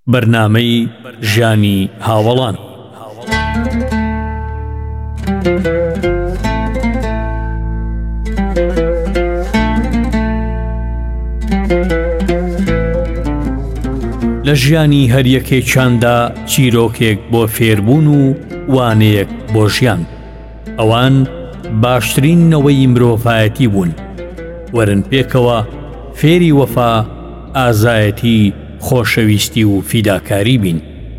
بەرنامەی ژیانی هاوڵان. لە ژیانی هەریەکێکیاندا چیرۆکێک بۆ فێربوون و وانەیەک بۆ ژیان. ئەوان باشترین نەوەی مرۆڤایەتی بوون. وەرن پێکەوە فێری وەفا، ئازایەتی، خۆشەویستی و فیداکاری بین.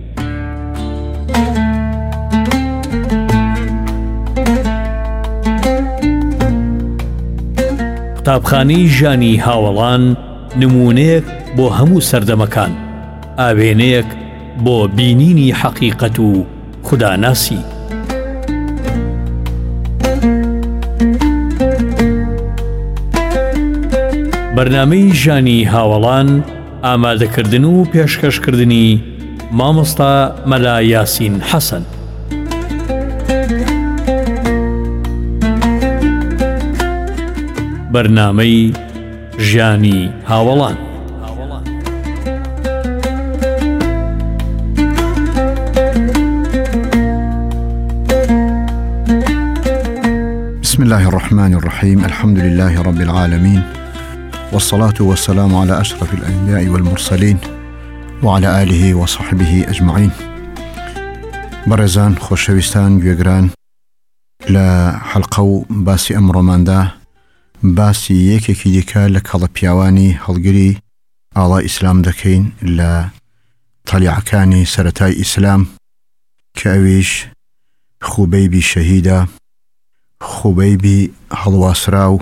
قوتابخانەی ژیانی هاوڵان نمونەیەک بۆ هەموو سەردەمەکان، ئاوێنەیەک بۆ بینینی حەقیقەت و خوداناسی. بەرنامەی ژیانی هاوڵان ئامادەکردن و پێشکەشکردنی مامۆستا مەلا یاسین حەسەن. بەرنامەی ژیانی هاوڵان. بسم الله الرحمن الرحيم. الحمد لله رب العالمين، والصلاة والسلام على أشرف الأنبياء والمرسلين وعلى آله وصحبه أجمعين. برزان خوشويستان گوێگران، لە حەڵقە و باسی ئەمڕۆماندا باسی یەکێکی دیکە لە کەڵە پیاوانی هەڵگری ئاڵای ئیسلام دەکەین لە تەلیعەکانی سەرەتای ئیسلام، کە ئەویش خوبەیبی شەهیدە، خوبەیبی هەڵواسراو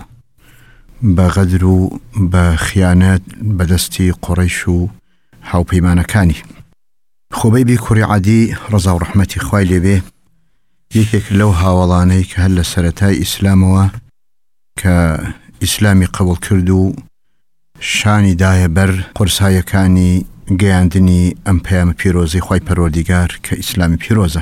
بە غەدر و بە خیانەت بەدەستی قوڕەیش و هاوپەیمانەکانی. خوبەیبی کوڕی عەدی ڕەزا و ڕەحمەتی خوای لێبێ یەکێک لەو هاوڵانەی کە هەر لە سەرەتای ئیسلامەوە کە ئیسلامی قبول کرد و شانی دایە بەر قورسایەکانی گەیاندنی ئەم پەیامە پیرۆزەی خوای پەروەردیگار کە ئیسلامی پیرۆزە.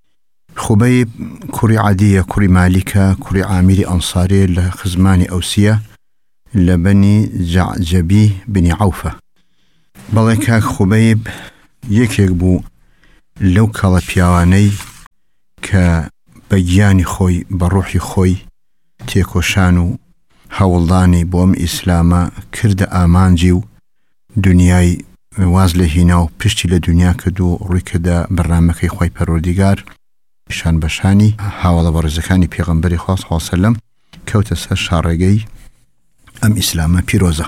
خوبەیب کوڕی عەدیە، کوڕی مالیکە، کوڕی عامیری ئەنساری لە خزمانی ئەوسیە لە بەنی جەعجەبی بنی عەوفە. بەڵێ کاک خوبەیب یەکێک بوو لەو کەڵە پیاوانەی کە بە گیانی خۆی، بە ڕوحی خۆی تێکۆشان و هەوڵدانی بۆ ئەم ئیسلامە کردە ئامانجی و دنیای واز لە هینا و پشتی لە دنیا کرد و ڕوویکردە بەرنامەکەی خوای پەروەردیگار، شان بەشانی هاوڵە بەڕێزەکانی پێغەمبەری خوا صلی الله علیه و سەلەم کەوتە سەر شاڕێگەی ئەم ئیسلامە پیرۆزە.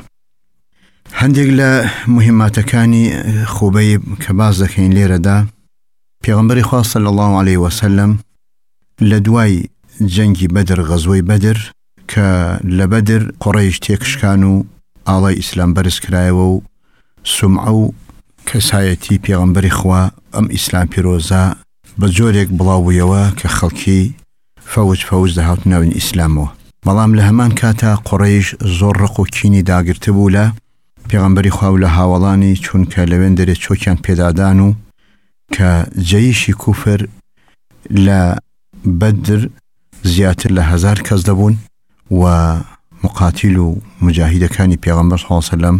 هەندێک لە مهماتەکانی خوبەیب کە باز دەکەین لێرەدا، پێغەمبەری خوا صلی الله علیه و سەلەم لە دوای جەنگی بەدر، غەزوەی بەدر، کە لە بەدر قوڕەیش تێکشکان و ئاڵای ئیسلام بەرز کرایەوە و سومعە و کەسایەتی پێغەمبەری خوا ئەم ئیسلام پیرۆزە بە جۆرێک بڵاوبوویەوە کە خەڵکی فەوج دەهات ناوین ئیسلامەوە. بەڵام لە هەمان کاتا قوڕەیش زۆر ڕق و کینی داگرتە بوو لە پێغەمبەری خوا و لە هاوڵانی چونکە لەوێن دەرێت چۆکیان پێدادان و کە جەیشی کوفر لە بەدر زیاتر لە 1000 کەس دەبوون و مقاتیل و مجاهیدەکانی پێغەمبەر صلی الله علیه و سەلەم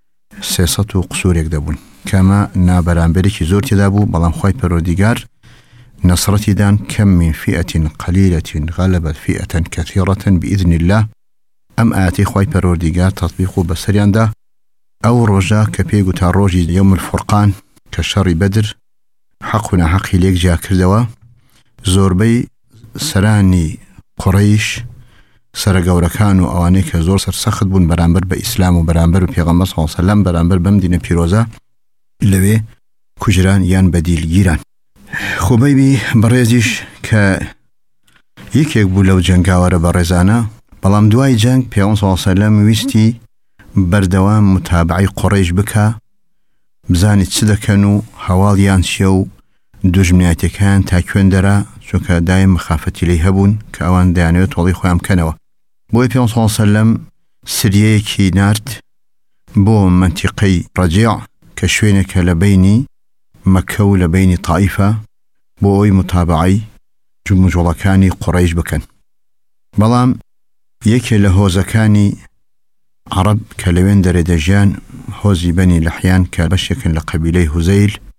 300 و قسوورێک دەبوون، کەمە نابەرامبەرێکی زۆر تێدا بوو. بەڵام خوای پەروەردیگار نەسڕەتی دان کەم من فئة قەلیلة غەلەبەت فئة کەثیرة بإذن الله. ئەم ئاەتەی خوای پەروەردیگار تەطبیق و بەسەریاندا ئەو ڕۆژە کە پێی گوتا ڕۆژی یەوم الفورقان کە شەڕی بەدر حەق و ناحەقی لێک جیا کردەوە. زۆربەی سەرانی قوڕەیش، سەرگەورەکان و ئەوانەی کە زۆر سەرسەخت بوون بەرامبەر بە ئیسلام و بەرامبەر بە پێغەمبەر صلی الله علیه و سەلەم، بەرامبەر بەم دینە پیرۆزە لەوێ کوژران یان بەدیلگیران. خوبەیبی بەڕێزیش کە یەکێک بوو لەو جەنگاوەرە بەڕێزانە، بەڵام دوای جەنگ پێغەمبەر صلی الله علیه و سەلەم ویستی بەردەوام متابعی قوڕەیش بکە، بزانی چ دەکەن و هەواڵیان چیە و دوژمنایەتەکان تا کوێن دەرا، چونکە دایم مخافەتی لێی هەبوون کە ئەوان دەیانەوێت تۆڵی خۆیان بکەنەوە. بۆی پێغەمبەر صلی الله علیه و سەلەم سریەیەکی نارد بۆ منتیقەی ڕەجیع کە شوێنێکە لە بینی مەکە و لە بینی تائیفە بۆ ئەوی متابعی جموجۆڵەکانی قوڕەیش بکەن. بەڵام یەکێ لە هۆزەکانی عرب کە لەوێن دەرێدەژیان هۆزی بەنی لەحیان کە بەشێکن لە قەبیلەی هوزەیل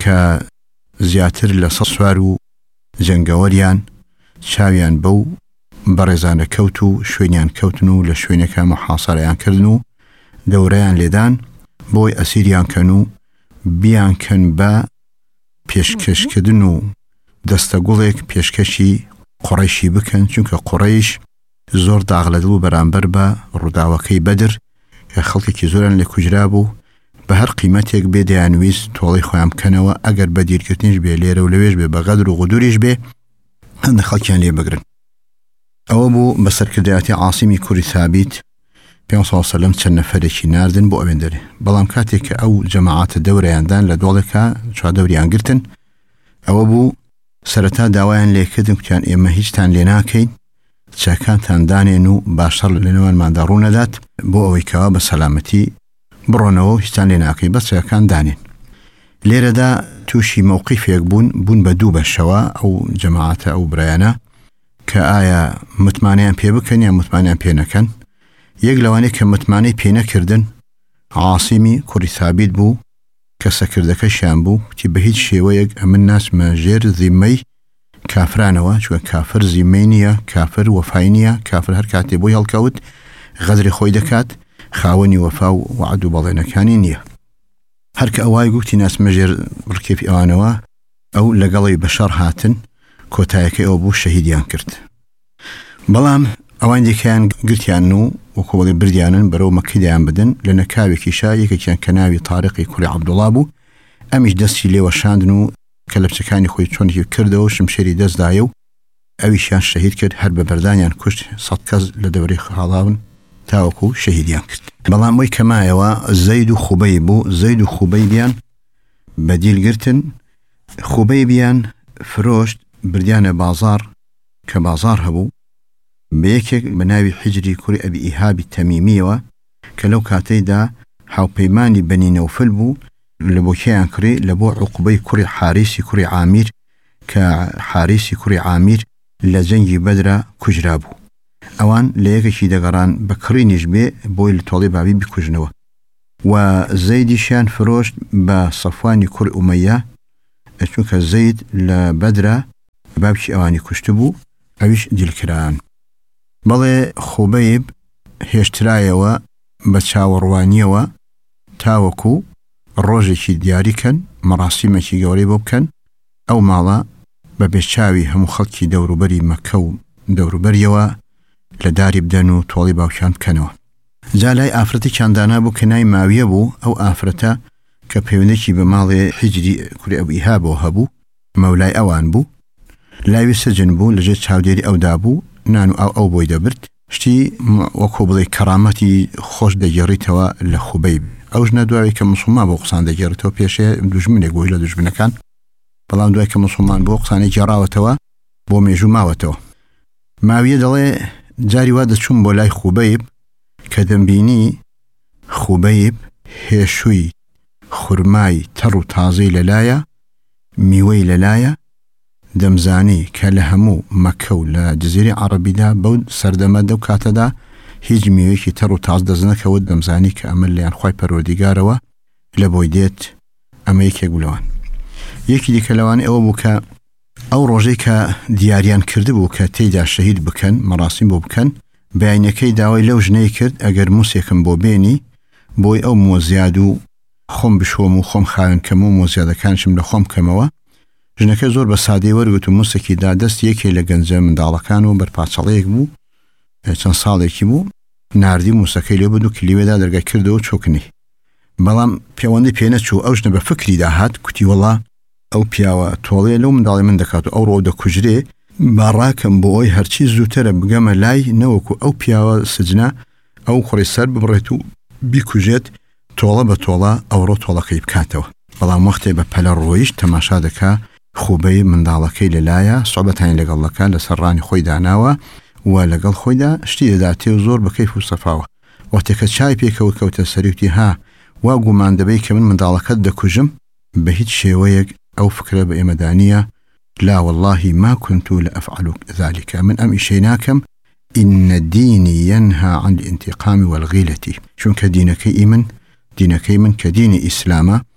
کە زیاتر لە 100 سوار و جەنگەوەریان چاویان بەو بەڕێزانە کەوت و شوێنیان کەوتن و لە شوێنەکە محاصەرەیان کردن و دەورەیان لێدان بۆی ئەسیریان کەن و بیانکەن بە پێشکەشکردن و دەستەگوڵێک پێشکەشی قوڕەیشی بکەن، چونکە قوڕەیش زۆر داغ لە دڵ و بەرامبەر بە ڕووداوەکەی بەدر کە خەڵکێکی زۆران لێ کوژرا بوو بە هەر قیمەتێک بێ دەیانویست تۆڵەی خۆیان بکەنەوە، ئەگەر بە دیرکردنیش بێ لێرە و لەوێش بێ بە غەدر و غودوریش بێ هەندە خەڵکیان لێ بگرن. ئەوە بوو بە سەرکردایەتی عاسیمی کوڕی ثابت پێغەمبەر صلی الله علیه و سلم چەند نەفەرێکی ناردن بۆ ئەوێن دەرێ. بەڵام کاتێک کە ئەو جەماعەتە دەورەیاندان لە دۆڵێکە چوادەوریان گرتن، ئەوە بوو سەرەتا داوایان لێکردن کوتیان ئێمە هیچتان لێ ناکەین، چاکانتان دانێن و باشتر لەنێوانماندا ڕوو نەدات بۆ ئەوەی کەوا بە سەلامەتی بڕۆنەوە و هیچتان لێ ناکەین، بەس چاکان دانێن. لێرەدا تووشی مووقیفێک بوون بە دوو بەشەوە ئەو جەماعەتە ئەو برایانە کە ئایا متمانیان پێ بکەن یا متمانیان پێ نەکەن. یەک لەوانەیە کە متمانەی پێ نەکردن عاسیمی کوڕی ثابت بوو کە سەکردەکەشیان بوو وتی بە هیچ شێوەیەک ئەمن ناسمە ژێر زیممەی کافرانەوە، چوە کافر زیممەی نییە، کافر وەفای نییە، کافر هەر کاتێ بۆی هەڵکەوت غەدری خۆی دەکات، خاوەنی وەفا و وعد و بەڵێنەکانی نییە. هەر کە ئەوای گوتی ناسمە ژێر ڕکێفی ئەوانەوە ئەو لەگەڵی بەشەر هاتن کۆتایەکەی ئەو بوو شەهیدیان کرد. بەڵام ئەوان دیکەیان گرتیان و وەکۆڵی بردیانن بەرەو مەکەیدایان بدن لە نەکاوێکی شا یەکێکیان کە ناوی تارقی کوڕی عەبدوڵڵا بوو، ئەمیش دەستی لێوە شاندن و کە لە بچەکانی خۆی چۆنێکی کردەوە شمشێری دەستدایە و ئەویشیان شەهید کرد، هەر بە بەردانیان کوشت 100 کەس لە دەورەی خاڵاون تاوەکو شەهیدیان کرد. بەڵام وەی کەمایەوە زەید و خوبەیب بوو، زەید و خوبەیبیان بەدیلگرتن، خوبەیبیان فرۆشت بردیانە بازار کە بازار هەبوو بە یەکێک بە ناوی حیجری کوڕی ئەبی ئیهابی تەمیمیەوە کە لەو کاتەیدا هاوپەیمانی بەنی نەوفەل بوو لە بۆ کێیان کڕی لە بۆ عوقبەی کوڕی حاریسی کوڕی عامیر کە حاریسی کوڕی عامیر لە جەنگی بەدرە کوژرا بوو. ئەوان لە یەکێکی دەگەڕان بە کڕینیش بێ بۆی لە تۆڵی بابی بکوژنەوە و زەیدیشیان فرۆشت بە سەفوانی کوڕی ئومەیە، چونکە زەید لە بەدرە بابکی ئەوانی کوشت بوو، ئەویش دیلکران. بەڵێ خوبەیب هێشترایەوە بە چاوەڕوانیەوە تاوەکو ڕۆژێکی دیاریکەن مەراسیمێکی گەورەی بۆ بکەن، ئەو ماڵە بە بێچاوی هەموو خەڵکی دەوروبەری مەکە و دەوروبەریەوە لە داری بدەن و تۆڵی باوکیان بکەنەوە. جا لای ئافرەتی چاندانە بوو کە نای ماویە بوو، ئەو ئافرەتە کە پەیوەندێکی بە ماڵێ حیجری کوڕی ئەبی ئیهابەوە هەبوو مەولای ئەوان بوو، لاوی سەجن بوو لەژێر چاودێری ئەودا بوو، نان و ئەو بۆی دەبرد، شتی وەکو بڵێ کەرامەتی خۆش دەگێڕیتەوە لە خوبەیب. ئەوش نەدواوی کە موسڵمان بۆ قسان دەگێڕێتەوە، پێشێ دوژمنێک بۆی لە دوژمنەکان، بەڵام دوای کە موسڵمان بۆ قسانەی گێڕاوەتەوە بۆ مێژوو ماوەتەوە. ماویە دەڵێ جاری وا دەچووم بۆ لای خوبەیب کە دەمبینی خوبەیب هێشووی خورمای تەڕ و تازەی لەلایە، میوەی لەلایە، دەمزانی کە لە هەموو مەکە و لە جزیرەی عەرەبیدا بەو سەردەمەدا و کاتەدا هیچ میوەیەکی تەڕ و تاز دەزنەکەوت، دەمزانی کە ئەمە لەیان خوای پەروەردیگارەوە لە بۆی دێت. ئەمە یەکێک بوو. یەکی دیکە لەوانە ئەوە بوو کە ئەو ڕۆژەی کە دیاریان کرده بوو کە تێیدا شەهید بکەن، مەراسیم بۆ بکەن، بەیانەکەی داوای لەو ژنەی کرد ئەگەر موسێکم بۆ بێنی بۆی ئەو مۆزیاد و خۆم بشۆم و خۆم خاوێن کەم و مۆزیادەکانشم لە خۆم کەمەوە. ژنەکە زۆر بە سادەی وەرگوت و موسێکی دادەست، یەکێ لە گەنجە منداڵەکان و بەرپاچەڵەیەک بوو، چەند ساڵێکی بوو، ناردی موسەکەی لێ بوو و کلیوێدا دەرگای کردەوە چۆکنی. بەڵام پەیوەندی پێ نەچوو، ئەو ژنە بە فکری داهات، کوتی وەڵا ئەو پیاوە تۆڵەیە لەو منداڵی من دەکات و ئەو ڕۆ دەکوژرێ، باڕاکەم بۆ ئەوی هەرچی زووترە بگەمە لای نەوەکو ئەو پیاوە سجنە ئەو خوڕی سەر ببڕێت و بیکوژێت، تۆڵە بە تۆڵە ئەوڕۆ تۆڵەکەی بکاتەوە. بەڵام وەختێ بە پەلە ڕۆیشت تەماشا دەکا خوبەی منداڵەکەی لەلایە، سۆحبەتانی لەگەڵەکە لەسەر ڕانی خۆی داناوە و لەگەڵ خۆیدا شتی دەداتێ و زۆر بە کەیف و سەفاوە. وەختێکە چای پێکەوت کەوتە سەریوتی ها وا گومان دەبەی کە من منداڵەکەت دەکوژم، بە هیچ شێوەیەک ئەو فکرە بە ئێمەدانیە، لا والله ما كنت لأفعل ذلك، من أم إشي ناكم، إن ديني ينهى عن الانتقام والغيلة، چونك دينك من كدين إسلام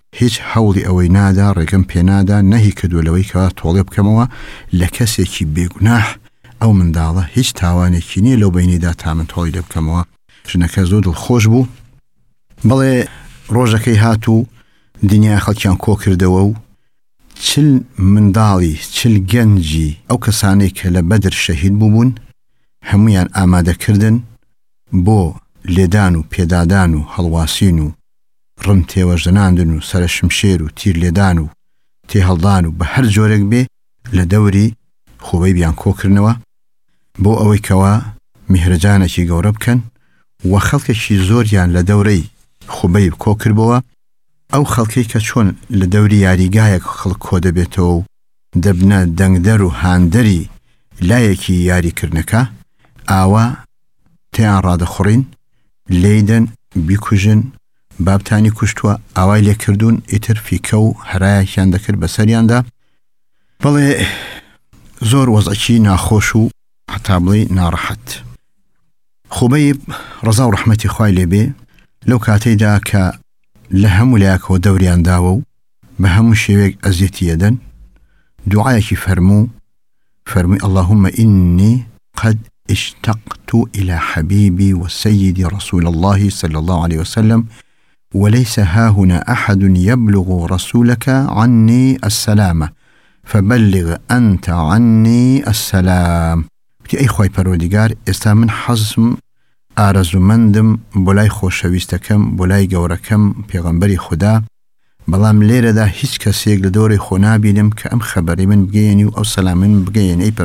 هیچ هەوڵی ئەوەی نادا، ڕێگەم پێنادا، نەهی کردووە لەوەی کەوا تۆڵێ بکەمەوە لە کەسێکی بێگوناح ئەو منداڵە هیچ تاوانێکی نییە لەو بینیدا تا من تۆڵی لێ بکەمەوە. ژنەکە زۆر دڵخۆش بوو. بەڵێ ڕۆژەکەی هاتوو دنیا خەڵکیان کۆ کردەوە و چل منداڵی چل گەنجی ئەو کەسانەی کە لە بەدر شەهید بووبوون هەمویان ئامادەکردن بۆ لێدان و پێدادان و هەڵواسین و ڕم تێوەژدەناندن و سەرە شمشێر و تیر لێدان و تێهەڵدان و بە هەر جۆرێک بێ لە دەوری خوبەیبیان کۆکردنەوە بۆ ئەوەی کەوا میهرەجانێکی گەورە بکەن و خەڵکێکی زۆریان لە دەورەی خوبەیب کۆکردبەوە. ئەو خەڵکەی کە چۆن لە دەوری یاریگایەک خەڵک کۆ دەبێتەوە و دەبنە دەنگدەر و هاندەری لایەکی یاریکردنەکە ئاوا تیان ڕادەخوڕین لێیدەن بیکوژن بابتانی کوشتووە ئاوای لێکردوون ئیتر فیکە و هەرایەکیان دەکرد بەسەریاندا. بەڵێ زۆر وەزعی ناخۆش و حتا بڵێ ناڕەحەت. خوبەیب ڕەزا و ڕەحمەتی خوای لێبێ لەو کاتەیدا کە لە هەموو لایەکەوە دەوریان داوە و بە هەموو شێوێک ئەزیەتی ئەدەن دوعایەکی فەرمووی اللهم إني قد اشتقت إلى حبيبي وسيدي رسول الله صلى الله عليه وسلم وليس هاهنا أحد يبلغ رسولك عني السلام فبلغ أنت عني السلام. أي خواهی پەروەردیگار ئێستا من حەزم ئارەزومەندم بۆ لای خۆشەویستەکەم بۆ لای گەورەکەم پێغەمبەری خوددا، بەڵام لێرەدا هیچ کەسێک لە دۆڕی خۆ نابینم کە ئەم خەبەری من بگەیەنی و ئەو سەلامی من بگەیەنی. ئەی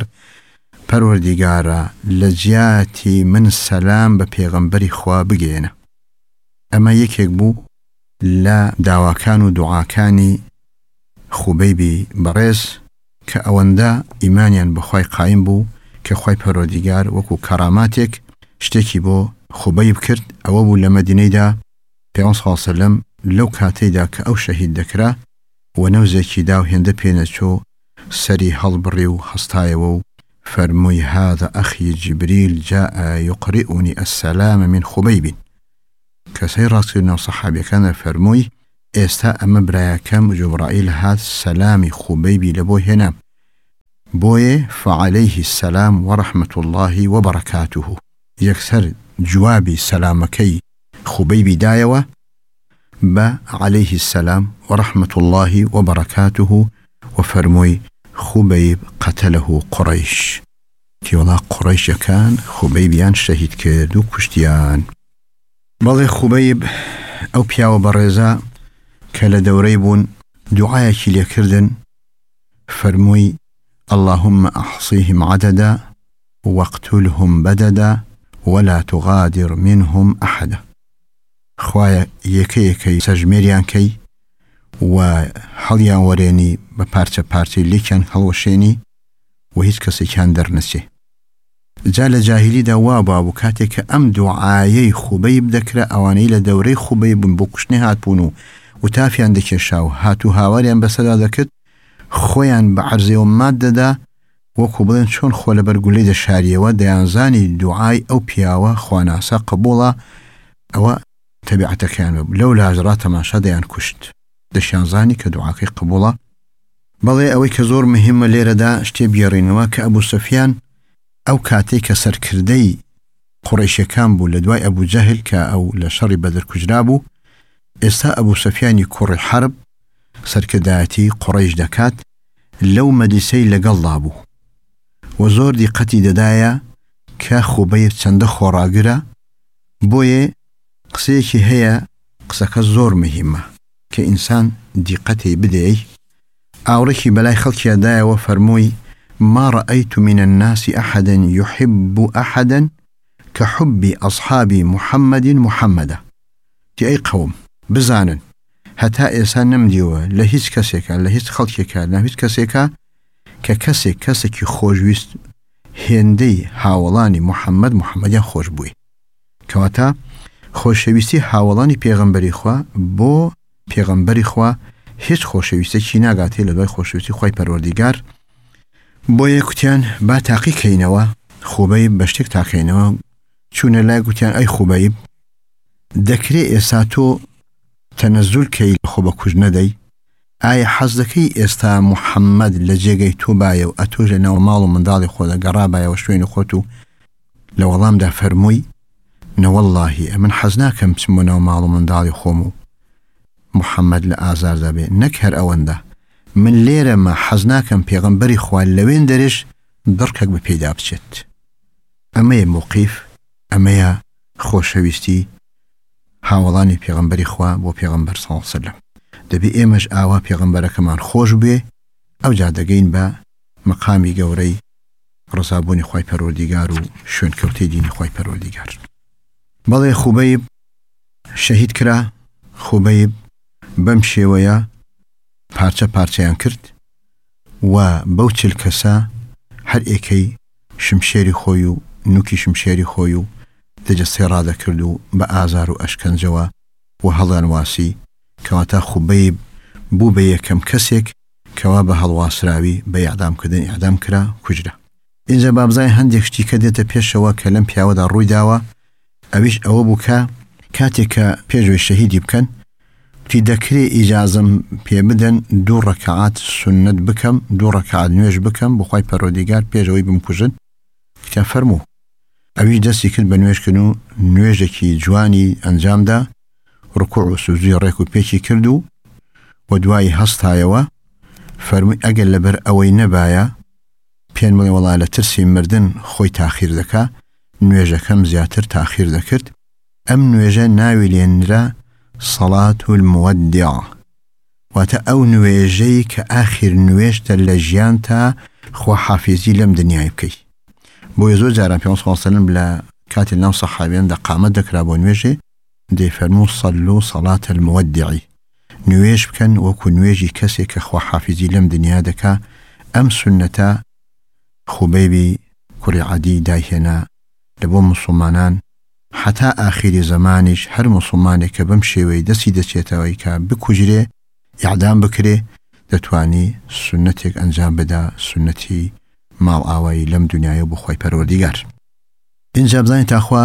پەروەردیگارە لە جیاتی من سەلام بە پێغەمبەری خوا بگەیەنە. ئەمە یەکێک بوو لە داواکان و دوعاکانی خوبەیبی بەڕێز کە ئەوەندە ئیمانیان بەخوای قایم بوو کە خوای پەروەردیگار وەکو کەراماتێک شتێکی بۆ خوبەیب کرد. ئەوە بوو لە مەدینەیدا پێغەمبەر صلی الله علیه و سەلەم لەو کاتەیدا کە ئەو شەهید دەکرا و نەوزێکی دا و هێندە پێنەچۆ سەری هەڵبڕی و هەستایەوە و فەرمووی هذا أخي جبريل جاء يقرئني السلام من خوبەیب. کەسەی ڕاستکردنەوە سەحابیەکانە فەرمووی ئێستا ئەمە برایەکەم جوبرائیل هات سەلامی خوبەیبی لە بۆ هێنا بۆیە فعليه السلام ورحمة الله وبركاته. یەکسەر جوابی سەلامەکەی خوبەیبی دایەوە بە عليه السلام ورحمة الله وبركاته وفرمووی خوبەیب قتله قڕیش. تیوەڵا قڕیشەکان خوبەیبیان شەهید کرد و کوشتیان. بەڵێ خوبەیب ئەو پیاوە بەڕێزە کە لە دەورەی بوون دوعایەکی لێکردن فەرمووی اللهم أحصيهم عددا واقتلهم بددا ولا تغادر منهم أحدا. خوایە یەکەیەکەی سەژمێریان کەی و هەڵیان وەرێنی بە پارچە پارچەی لێکیان هەڵوەشێنی و هیچ کەسێکیان دەرنەچێ. جا لە جاهیلیدا وا بابوو کاتێک کە ئەم دوعایەی خوبەیب دەکرا ئەوانەی لە دەورەی خوبەیب بوون بۆ کوشتنی هاتبوون و وتافیان دەکێشا و هاتوو هاواریان بەسەدا دەکرد خۆیان بە عەرزێ و ماددەدا وەکو بڵێن چۆن خۆ لە بەرگولەی دەشاریەوە دەیانزانی دوعای ئەو پیاوە خواناسا قبوڵە. ئەوە تەبیعەتەکەیان بوو لەو لاژرا تەماشا دەیان کوشت دەشیانزانی کە دوعاکەی قبوڵە. بەڵێ ئەوەی کە زۆر مهمە لێرەدا شتێ بیێڕینەوە کە ئەبوو سوفیان ئەو کاتێک کە سەرکردەی قوڕیشەکان بوو لە دوای ئەبوو جەهل کە ئەو لە شەڕی بەدر کوژرا بوو، ئێستا ئەبوو سوفیانی کوڕی حەرب سەرکردایەتی قوڕیش دەکات لەو مەجلیسەی لەگەڵدا بوو و زۆر دیقەتی دەدایە کە خوبەیب چەندە خۆڕاگرە. بۆیە قسەیەکی هەیە قسەکە زۆر مهمە کە ئینسان دیقەتی بدەی. ئاوڕێکی بەلای خەڵکیادایەوە فەرمووی ما رأيت من الناس أحدا يحب أحدا كحب أصحاب محمد محمدا. تي أي قوم بزانن هەتا ئێستا نەمدیوە لە هیچ کەسێکە لە هیچ خەڵکێکە لە هیچ کەسێکە کە کەسێکی خۆشویست هێندەی هاوڵانی محەممەدیان خۆش بووی. کەواتە خۆشەویستی هاوڵانی پێغەمبەری خوا بۆ پێغەمبەری خوا هیچ خۆشەویستێکی ناگاتێ لە دوای خۆشەویستی خوای پەروەردیگار. بۆ یەکوتیان با تاقیکەینەوە خوبەیب بە شتێک تاقیینەوە چوونە لای گوتیان ئەی خوبەیب دەکرێ ئێستا تۆ تەنەزول کەی خۆ بە کوژ نەدەی ئایا حەز دەکەی ئێستا محەممەد لە جێگەی تۆ بایە و ئەتۆژ لە ناو ماڵ و منداڵی خۆ دەگەڕا بایەوە شوێنی خۆت و لە وەڵامدا فەرمووی نەوەڵڵاهی ئەمن حەز ناکەم بچم بۆ ناو ماڵ و منداڵی خۆم و محەممەد لە ئازاردا بێ نەک هەر ئەوەندە من لێرەمە حەز ناکەم پێغەمبەری خوا لەوێن دەرێش دڕکەک بە پێدا بچێت ئەمەیە موقیف ئەمەیە خۆشەویستی هاوڵانی پێغەمبەری خوا بۆ پێغەمبەر صلی الله علیه و سلم دەبێ ئێمەش ئاوا پێغەمبەرەکەمان خۆش بێ ئەو جا دەگەین بە مەقامی گەورەی ڕزابوونی خوای پەروەردیگار و شوێنکەوتەی دینی خوای پەروەردیگار بەڵێ خوبەیب شەهید کرا خوبەیب بەم شێوەیە پارچە پارچەیان کرد و بەو چل کەسە هەر ئێکەی شمشێری خۆی و نوکی شمشێری خۆی و دەجەستەی ڕادەکرد و بە ئازار و ئەشکەنجەوە و هەڵیان واسی کەواتە خوبەیب بوو بە یەکەم کەسێک کەوا بە هەڵواسراوی بە ئیعدامکردن ئیعدام کرا کوژرا اینجا بابزای هەندێک شتی کە دێتە پێشەوە کە لەم پیاوەدا ڕووی داوە ئەویش ئەوە بوو کە کاتێک کە پێشوەی شەهیدی بکەن تی دەکرێ ئیجازەم پێ بدەن 2 ڕەکعات سنت بکەم 2 ڕەکعات نوێژ بکەم بۆ خوای پەروەردیگار پێشەوەی بمکوژن کە فەرموو ئەویش دەستی کرد بە نوێژکردن و نوێژێکی جوانی ئەنجامدا ڕکوع و سوجودی ڕێک و پێکی کرد و دوایی هەستایەوە فەرمووی ئەگەر لەبەر ئەوەی نەبایە پێم بڵێ وەڵا لە ترسی مردن خۆی تاخیر دەکا نوێژەکەم زیاتر تاخیر دەکرد ئەم نوێژە ناوی لێنرا سەڵات المودع واتە ئەو نوێژەی کە ئاخر نوێژتە لە ژیان تا خوا حافیزی لەم دنیای بکەی بۆیە زۆر جاران پێغەمبەر صلی الله علیه و سلم لە کاتی ناو سەحابیان دەقامەت دەکرا بۆ نوێژێ دەیفەرموو صلوا صلاة المودع نوێژ بکەن وەکو نوێژی کەسێک کە خوا حافیزی لەم دنیا دەکا ئەم سنەتە خوبەیبی کوڕی عەدی دایهێنا لە بۆ موسڵمانان حتا ئاخری زمانیش هەر موسڵمانێک کە بەم شێوەی دەستی دەچێتەوەی کە بکوژرێ ئیعدام بکرێ دەتوانی سنەتێک ئەنجام بدا سنەتی ماڵ ئاوایی لەم دنیاە بۆ خۆی پەروەردیگار اینجا بزانین تاخوا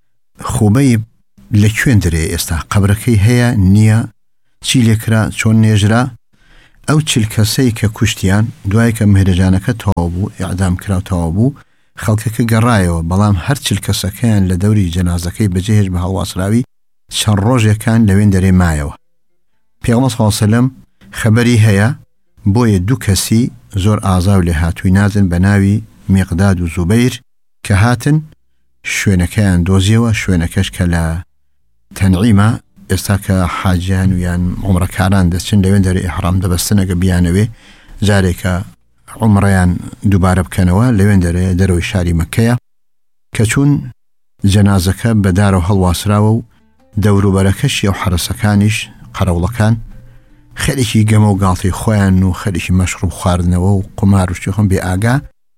خوبەیب لە کوێن دەرێ ئێستا قەبرەکەی هەیە نییە چی لێکرا چۆن نێژرا ئەو 40 کەسەی کە کوشتیان دوای کە مهرەجانەکە تەواو بوو ئیعدام کرا تەواو بوو خەڵکەکە گەڕایەوە بەڵام هەر 40 کەسەکەیان لە دەوری جەنازەکەی بەجێهێش بە هەڵواسراوی چەند ڕۆژێکان لەوێن دەرێ مایەوە پێغەمبەر صلی الله علیه و سلم خەبەری هەیە بۆیە 2 کەسی زۆر ئازاو لێ هاتووی نازن بە ناوی میقداد و زوبەیر کە هاتن شوێنەکەیان دۆزیەوە شوێنەکەش کە لە تەنعیمە ئێستا کە حاجیان و یان عومرەکاران دەچن لەوێن دەرێ ئیحرام دەبەستنەگە بیانەوێ جارێکە عومڕەیان دووبارە بکەنەوە لەوێن دەرێ دەرەوەی شاری مەککەیە کە چوون جەنازەکە بەدارەوە هەڵواسراوە و دەوروبەرەکەشی و حرەسەکانیش قەرەوڵەکان خەریکی گەمە و گاڵتەی خۆیان و خەریکی مەشروب خواردنەوە و قمار و شتێخۆن بێ ئاگا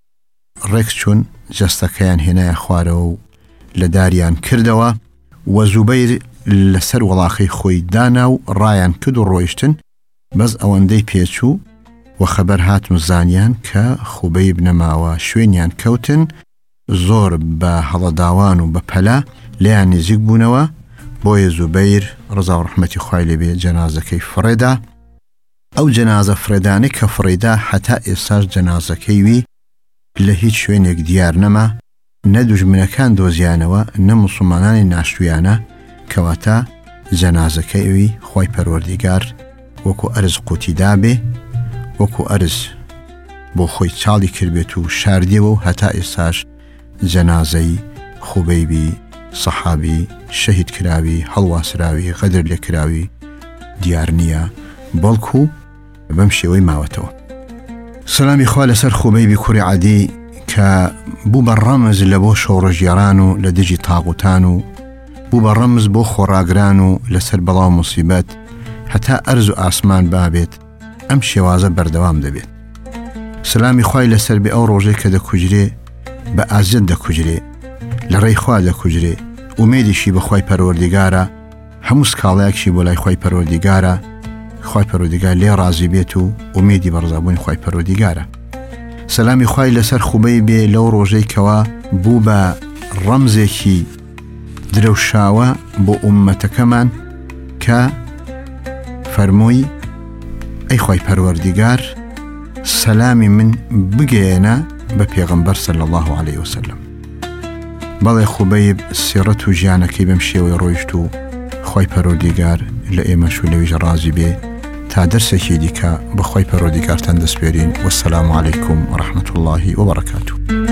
ڕێک چوون جەستەکەیان هێنایە خوارەوە و لە داریان کردەوە و زوبەیر لەسەر وەڵاخەی خۆی دانا و ڕایان کرد و ڕۆیشتن بەس ئەوەندەی پێچوو و خەبەر هاتم زانیان کە خوبەیب نەماوە شوێنیان کەوتن زۆر بە هەڵەداوان و بە پەلا لێیان نزیک بوونەوە بۆیە زوبەیر ڕزا و ڕەحمەتی خوای لێبێ جەنازەکەی فڕێدا ئەو جەنازە فرێدانەی کە فڕێدا حتا ئێستاش جەنازەکەی وی لە هیچ شوێنێک دیار نەما نە دوژمنەکان دۆزیانەوە نە موسڵمانانی ناشتویانە کەواتە جەنازەکەی ئەوی خوای پەروەردیگار وەکو ئەرز قوتی دابێ وەکو ئەرز بۆ خۆی چاڵی کردبێت و شاردیەوە و هەتا ئێستاش جەنازەی خوبەیبی سەحابی شەهید کراوی هەڵواسراوی غەدر لێکراوی دیار نییە بەڵکو بەم شێوەی ماوەتەوە سەلامی خوا لەسەر خوبەیبی کوڕی عەدی کە بوو بە ڕەمز لە بۆ شەوڕەژیێران و لە دژی تاغوتان و بوو بە ڕەمز بۆ خۆڕاگران و لەسەر بەڵاو موسیبەت هەتا ئەرز و ئاسمان بابێت ئەم شێوازە بەردەوام دەبێت سەلامی خوای لەسەر بێ ئەو ڕۆژەی کە دەکوژرێ بە ئازیەت دەکوژرێ لە ڕێی خوا دەکوژرێ ئومێدیشی بەخوای پەروەردیگارە هەموو سکاڵایەکشی بۆ لای خوای پەروەردیگارە خوای پەروەردیگار لێ ڕازی بێت و ئومێدی بە ڕزابوونی خوای پەروەردیگارە سەلامی خوای لەسەر خوبەی بێ لەو ڕۆژەی کەوا بوو بە ڕەمزێکی درەوشاوە بۆ ئومەتەکەمان کە فەرمووی ئەی خۆی پەروەردیگار سەلامی من بگەێنە بە پێغەمبەر صلی الله عليه وسلم. بەڵێ خوبەیب سیرەت و ژیانەکەی بەم شێوەی ڕۆیشت و خۆی پەروەردیگار لە ئێمەش و لەویش ڕازی بێ تا دەرسێکی دیکە بە خۆی پەروەردیگارتان دەسپێرین. وەسەلام عەلەیکوم وەرەحمەتوڵڵاهی وبەرەکاتوه.